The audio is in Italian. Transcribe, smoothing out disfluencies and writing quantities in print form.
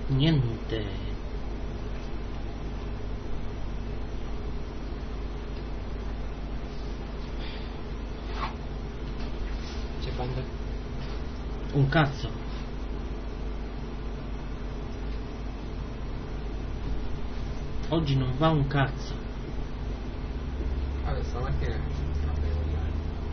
Niente. C'è banda? Un cazzo. Oggi non va un cazzo. Vabbè, stamattina